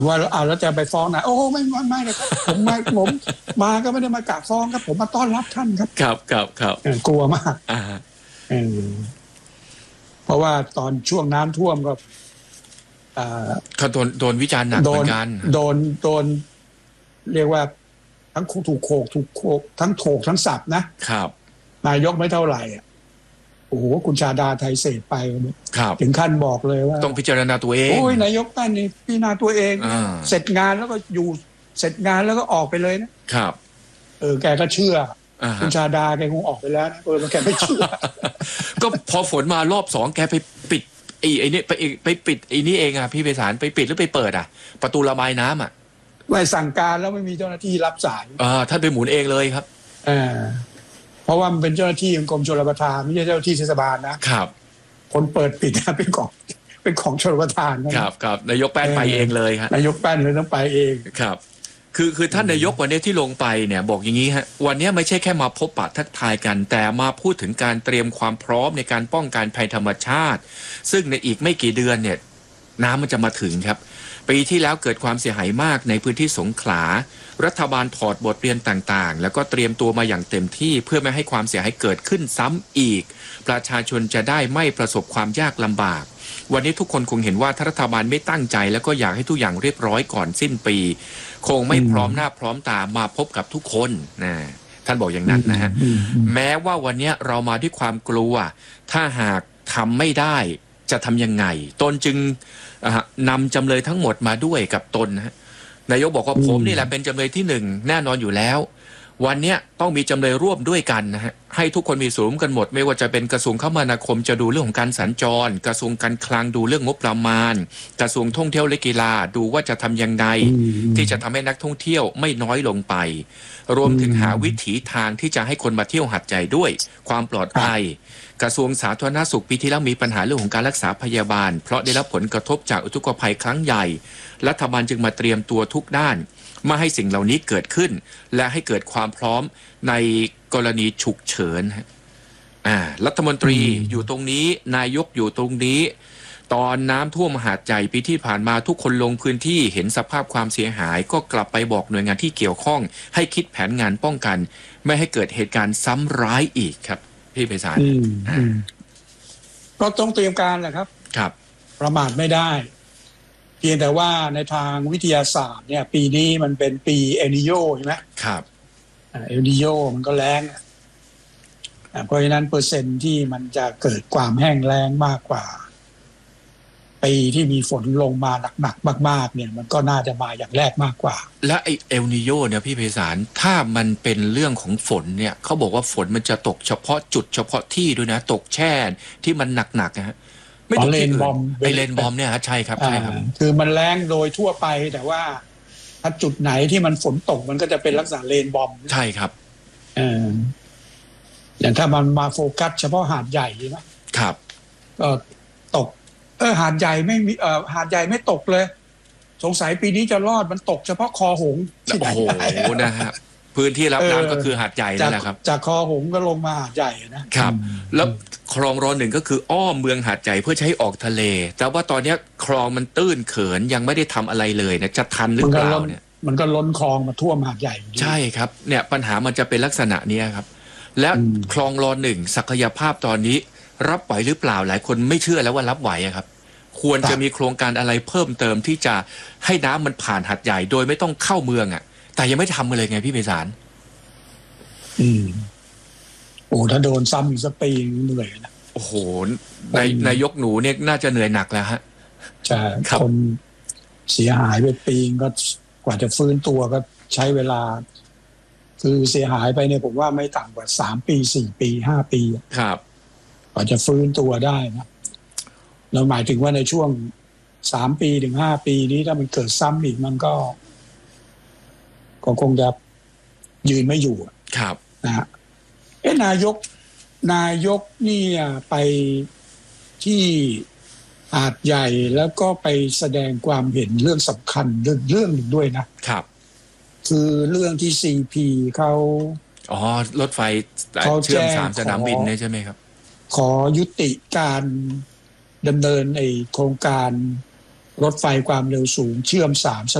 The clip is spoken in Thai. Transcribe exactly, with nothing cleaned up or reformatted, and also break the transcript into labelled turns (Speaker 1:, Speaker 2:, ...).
Speaker 1: ว่าเอาแล้วจะไปฟ้องนะโอ้ไม่ไม่ไม่เลยครับผมมาผมมาก็ไม่ได้มากะฟ้องครับผมมาต้อนรับท่านครับ
Speaker 2: ครับครับครับ
Speaker 1: กลัวมาก
Speaker 2: อ่า
Speaker 1: เออเพราะว่าตอนช่วงน้ำท่วมก็อ่า
Speaker 2: เขาโดนโดนวิจารณ์หนักเหมือนกัน
Speaker 1: โดนโดนเรียกว่าทั้งถูกโขกถูกโขกทั้งโขกทั้งสับนะครับนายกไม่เท่าไหร่อ่ะโอ้โหคุณชาดาไทยเศษไปถึงขั้นบอกเลยว่า
Speaker 2: ต้องพิจารณาตัวเอง
Speaker 1: โอ้ยนายกตั้นนี่พิจารณาตัวเองเสร็จงานแล้วก็อยู่เสร็จงานแล้วก็ออกไปเลยนะครับเออแกก็เชื่อคุณชาดาแกคงออกไปแล้วนะเออแกไม่เชื่อ
Speaker 2: ก็พอฝนมารอบสองแกไปปิดไอ้ไอ้นี่ไปไปปิดไอ้นี่เองอ่ะพี่ไพศาลไปปิดหรือไปเปิดอ่ะประตูระบายน้ำอ่ะ
Speaker 1: ไม่สั่งการแล้วไม่มีเจ้าหน้าที่รับสาย
Speaker 2: อ่าท่านไปหมุนเองเลยครับ
Speaker 1: อ่าเพราะว่ามันเป็นเจ้าหน้าที่ของกรมชลประทานไม่ใช่เจ้าหน้าที่เทศบาลนะครับคนเปิดปิดเป็นของเป็นของชลประทาน
Speaker 2: ครับครับนายกแป้นไปเองเลยครับ
Speaker 1: นายกแป้นเลยต้องไปเอง
Speaker 2: ครับคือคือท่านนายกวันนี้ที่ลงไปเนี่ยบอกอย่างนี้ฮะวันนี้ไม่ใช่แค่มาพบปะทักทายกันแต่มาพูดถึงการเตรียมความพร้อมในการป้องกันภัยธรรมชาติซึ่งในอีกไม่กี่เดือนเนี่ยน้ำมันจะมาถึงครับปีที่แล้วเกิดความเสียหายมากในพื้นที่สงขลารัฐบาลถอดบทเรียนต่างๆแล้วก็เตรียมตัวมาอย่างเต็มที่เพื่อไม่ให้ความเสียหายเกิดขึ้นซ้ำอีกประชาชนจะได้ไม่ประสบความยากลำบากวันนี้ทุกคนคงเห็นว่าถ้ารัฐบาลไม่ตั้งใจแล้วก็อยากให้ทุกอย่างเรียบร้อยก่อนสิ้นปีคงไม่พร้อมหน้าพร้อมตามาพบกับทุกคนนะท่านบอกอย่างนั้นนะฮะแม้ว่าวันนี้เรามาด้วยความกลัวถ้าหากทำไม่ได้จะทำยังไงตนจึงนำจำเลยทั้งหมดมาด้วยกับตนนะนายกบอกว่าผมนี่แหละเป็นจำเลยที่หนึ่งแน่นอนอยู่แล้ววันนี้ต้องมีจำเลยร่วมด้วยกันนะฮะให้ทุกคนมีส่วนร่วมกันหมดไม่ว่าจะเป็นกระทรวงคมนาคมจะดูเรื่องของการสัญจรกระทรวงการคลังดูเรื่องงบประมาณกระทรวงท่องเที่ยวและกีฬาดูว่าจะทำยังไงที่จะทำให้นักท่องเที่ยวไม่น้อยลงไปรวมถึงหาวิถีทางที่จะให้คนมาเที่ยวหัดใหญ่ด้วยความปลอดภัยกระทรวงสาธารณสุขปีที่แล้วมีปัญหาเรื่องของการรักษาพยาบาลเพราะได้รับผลกระทบจากอุทกภัยครั้งใหญ่รัฐบาลจึงมาเตรียมตัวทุกด้านไม่ให้สิ่งเหล่านี้เกิดขึ้นและให้เกิดความพร้อมในกรณีฉุกเฉินอ่ารัฐมนตรีอยู่ตรงนี้นายกอยู่ตรงนี้ตอนน้ำท่วมหาดใหญ่ปีที่ผ่านมาทุกคนลงพื้นที่เห็นสภาพความเสียหายก็กลับไปบอกหน่วยงานที่เกี่ยวข้องให้คิดแผนงานป้องกันไม่ให้เกิดเหตุการณ์ซ้ำร้ายอีกครับพี่ไพศาล
Speaker 1: ก็ต้องเตรียมการแหละครับ
Speaker 2: ครับ
Speaker 1: ประมาทไม่ได้เพียงแต่ว่าในทางวิทยาศาสตร์เนี่ยปีนี้มันเป็นปีเอลนิโญใช่ไหม
Speaker 2: ครับ
Speaker 1: เอลนิโญมันก็แล้งเพราะฉะนั้นเปอร์เซ็นต์ที่มันจะเกิดความแห้งแล้งมากกว่าปีที่มีฝนลงมาหนักๆมากๆเนี่ยมันก็น่าจะมาอย่างแรกมากกว่า
Speaker 2: และไอเอลนิโญเนี่ยพี่ไพศาลถ้ามันเป็นเรื่องของฝนเนี่ยเขาบอกว่าฝนมันจะตกเฉพาะจุดเฉพาะที่ด้วยนะตกแช่ที่มันหนักๆนะฮะ
Speaker 1: ไม่ตกที่อื่น
Speaker 2: ไอเลนบอมเนี่ยใช่ครับใช่ครับ
Speaker 1: คือมันแรงโดยทั่วไปแต่ว่าถ้าจุดไหนที่มันฝนตกมันก็จะเป็นลักษณะเลนบอม
Speaker 2: ใช่ครับ
Speaker 1: เอออย่างถ้ามันมาโฟกัสเฉพาะหาดใหญ่ใช่ไหม
Speaker 2: ครับ
Speaker 1: ก็ตกเออหาดใหญ่ไม่มีเอ่อหาดใหญ่ไม่ตกเลยสงสัยปีนี้จะรอดมันตกเฉพาะคอหง
Speaker 2: ที่ไหนโอ้โหนะฮะพื้นที่รับน้ำก็คือหาดใหญ่นั่นแหละครับ
Speaker 1: จากคอหงก็ลงมาหาดใหญ่
Speaker 2: นะครับแล้วคลองรอหนึ่งก็คืออ้อมเมืองหาดใหญ่เพื่อใช้ออกทะเลแต่ว่าตอนนี้คลองมันตื้นเขินยังไม่ได้ทำอะไรเลยนะจะทันหรือเปล่าเนี่ย
Speaker 1: มันก็ล้นคลองมาท่วมหาดใหญ่
Speaker 2: ใช่ครับเนี่ยปัญหามันจะเป็นลักษณะนี้ครับและคลองรอหนึ่งศักยภาพตอนนี้รับไหวหรือเปล่าหลายคนไม่เชื่อแล้วว่ารับไหวครับควรจะมีโครงการอะไรเพิ่มเติมที่จะให้น้ำมันผ่านหาดใหญ่โดยไม่ต้องเข้าเมืองอ่ะแต่ยังไม่ทำกันเลยไงพี่ไพศาล
Speaker 1: อืมโอ้ถ้าโดนซ้ำอีกสักปีเหนื่อยนะ
Speaker 2: โอ้โหในนายกหนูเนี่ยน่าจะเหนื่อยหนักแล้วฮะ
Speaker 1: ใช่คนเสียหายไปปีก็กว่าจะฟื้นตัวก็ใช้เวลาคือเสียหายไปเนี่ยผมว่าไม่ต่ำกว่าสามปีสี่ปีห้าปี
Speaker 2: ครับ
Speaker 1: กว่าจะฟื้นตัวได้นะเราหมายถึงว่าในช่วงสามปีถึงห้าปีนี้ถ้ามันเกิดซ้ำอีกมันก็ก็คงจะยืนไม่อยู่
Speaker 2: ครับ
Speaker 1: นะฮะเอ๊ะนายกนายกนี่ไปที่หาดใหญ่แล้วก็ไปแสดงความเห็นเรื่องสำคัญเรื่องเรื่องหนึ่งด้วยนะครับคือเรื่องที่ ซี พี เขา
Speaker 2: อ๋อรถไฟเชื่อมสามสนามบินใช่ไหมครับ
Speaker 1: ขอยุติการดำเนินไอ้โครงการรถไฟความเร็วสูงเชื่อมสาม